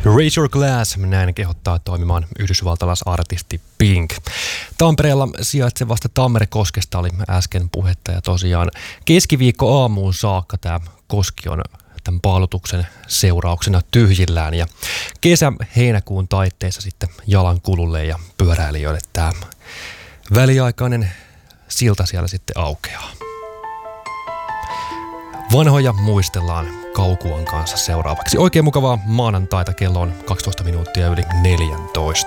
Raise Your Glass, näin kehottaa toimimaan yhdysvaltalaisartisti Pink. Tampereella sijaitsevasta Tammerekoskesta oli äsken puhetta ja tosiaan keskiviikko aamuun saakka tämä koski on tämän paalutuksen seurauksena tyhjillään ja heinäkuun taitteessa sitten jalankululle ja pyöräilijöille tämä väliaikainen silta siellä sitten aukeaa. Vanhoja muistellaan Kaukuan kanssa seuraavaksi. Oikein mukavaa maanantaita, kello on 12 minuuttia yli 14.